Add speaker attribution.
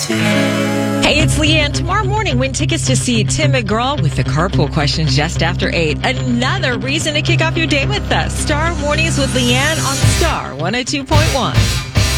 Speaker 1: Hey, it's Leanne. Tomorrow morning, win tickets to see Tim McGraw with the carpool question just after 8. Another reason to kick off your day with us. Star Mornings with Leanne on Star 102.1.